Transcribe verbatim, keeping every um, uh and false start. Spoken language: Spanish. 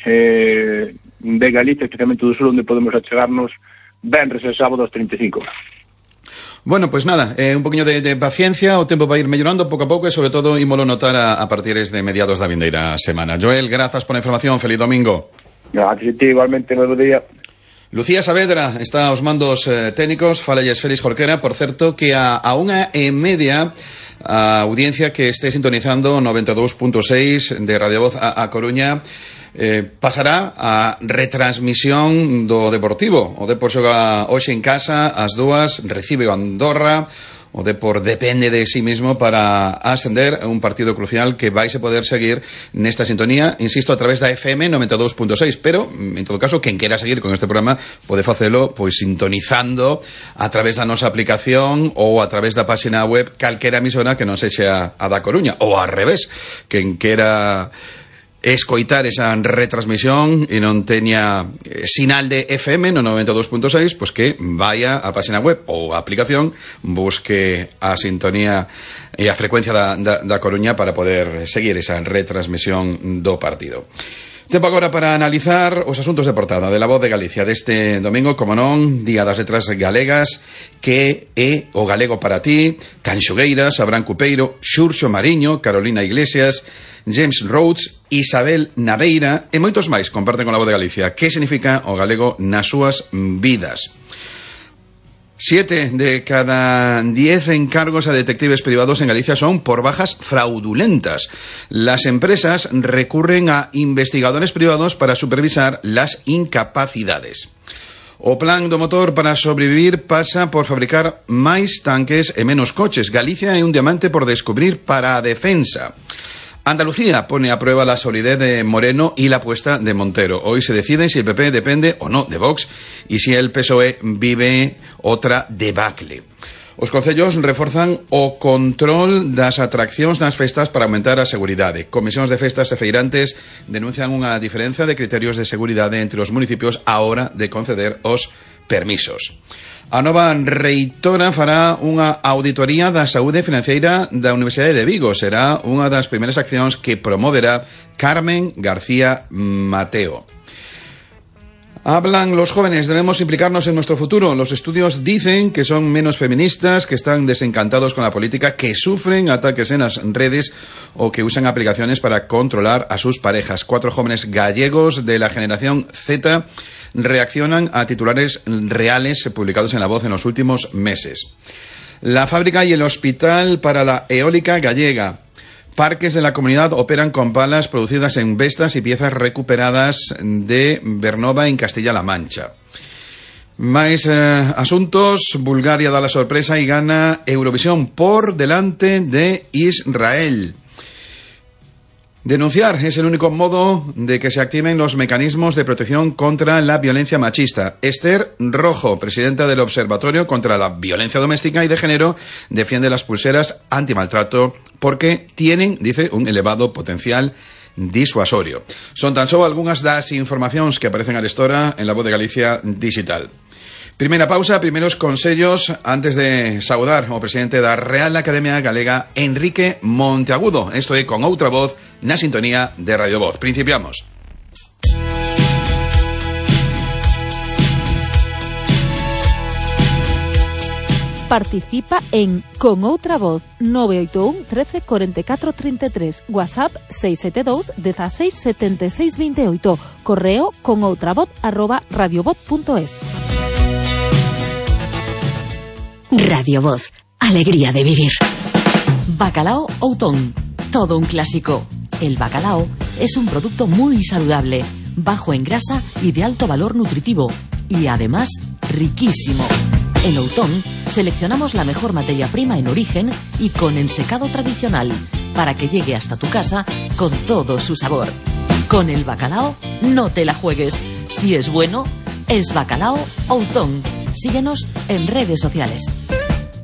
eh, de Galicia, especialmente do sur, onde podemos achegarnos venres e sábado aos treinta e cinco. Bueno, pues nada, eh, un poquinho de, de paciencia, o tempo vai ir mellorando pouco a pouco e sobre todo ímolo notar a, a partir de mediados da vindeira semana. Joel, grazas por a información, feliz domingo. Gracias a ti, igualmente, novo día. Lucía Saavedra está aos mandos eh, técnicos, falelles Félix Jorquera, por certo que a, a unha e media a audiencia que este sintonizando noventa e dous punto seis de Radio Voz a, a Coruña eh, pasará a retransmisión do Deportivo. O Depor xoga hoxe en casa, as dúas, recibe o Andorra. O Depor depende de sí mismo para ascender a un partido crucial que vais a poder seguir nesta sintonía, insisto, a través da F M noventa e dous punto seis, pero, en todo caso, quen quera seguir con este programa pode facelo pois sintonizando a través da nosa aplicación ou a través da página web calquera emisora que non sexa a da Coruña, ou ao revés, quen quera escoitar esa retransmisión e non teña eh, sinal de F M no noventa e dous punto seis, pois que vaya á página web ou a aplicación, busque a sintonía e a frecuencia da, da, da Coruña para poder seguir esa retransmisión do partido. Tempo agora para analizar os asuntos de portada de La Voz de Galicia deste domingo, como non, Día das Letras Galegas, que é o galego para ti, Canxogueiras, Abraham Cupeiro, Xurxo Mariño, Carolina Iglesias, James Rhodes, Isabel Naveira e moitos máis comparten con La Voz de Galicia que significa o galego nas súas vidas. Siete de cada diez encargos a detectives privados en Galicia son por bajas fraudulentas. Las empresas recurren a investigadores privados para supervisar las incapacidades. O plan do motor para sobrevivir pasa por fabricar máis tanques e menos coches. Galicia é un diamante por descubrir para a defensa. Andalucía pone a prueba la solidez de Moreno y la apuesta de Montero. Hoy se decide si el P P depende o no de Vox y si el P S O E vive otra debacle. Os concellos reforzan o control das atraccións nas festas para aumentar a seguridade. Comisións de festas e feirantes denuncian unha diferencia de criterios de seguridade entre os municipios á hora de conceder os permisos. A nova reitora fará unha auditoría da saúde financeira da Universidade de Vigo. Será unha das primeiras accións que promoverá Carmen García Mateo. Hablan los jóvenes, debemos implicarnos en nuestro futuro. Los estudios dicen que son menos feministas, que están desencantados con la política, que sufren ataques en las redes o que usan aplicaciones para controlar a sus parejas. Cuatro jóvenes gallegos de la generación Z reaccionan a titulares reales publicados en La Voz en los últimos meses. La fábrica y el hospital para la eólica gallega. Parques de la comunidad operan con palas producidas en Vestas y piezas recuperadas de Bernova en Castilla-La Mancha. Máis eh, asuntos. Bulgaria da la sorpresa y gana Eurovisión por delante de Israel. Denunciar es el único modo de que se activen los mecanismos de protección contra la violencia machista. Esther Rojo, presidenta del Observatorio contra la Violencia Doméstica y de Género, defiende las pulseras antimaltrato porque tienen, dice, un elevado potencial disuasorio. Son tan só algunhas das informacións que aparecen a lestora en La Voz de Galicia Digital. Primeira pausa, primeiros consellos antes de saudar ao presidente da Real Academia Galega, Enrique Monteagudo. Isto é con outra voz na sintonía de Radio Voz. Principiamos. Participa en Con Outra Voz nove oito un, trece, cuarenta y cuatro, treinta y tres, WhatsApp seis siete dos, dieciséis, setenta y seis, veintiocho, correo conoutravoz arroba radiovoz punto es. Radio Voz, alegría de vivir. Bacalao Outón, todo un clásico. El bacalao es un producto muy saludable, bajo en grasa y de alto valor nutritivo, y además riquísimo. En Outón seleccionamos la mejor materia prima en origen y con ensecado tradicional, para que llegue hasta tu casa con todo su sabor. Con el bacalao no te la juegues. Si es bueno, es Bacalao Outón. Síguenos en redes sociales.